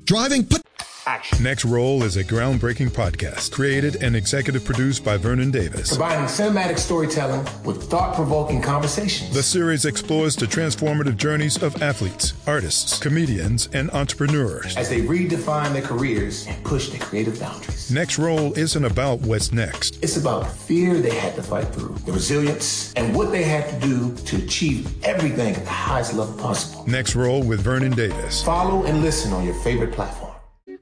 Driving Action. Next Roll is a groundbreaking podcast created and executive produced by Vernon Davis. Combining cinematic storytelling with thought-provoking conversations. The series explores the transformative journeys of athletes, artists, comedians, and entrepreneurs as they redefine their careers and push their creative boundaries. Next Roll isn't about what's next. It's about the fear they had to fight through, the resilience, and what they had to do to achieve everything at the highest level possible. Next Roll with Vernon Davis. Follow and listen on your favorite platform.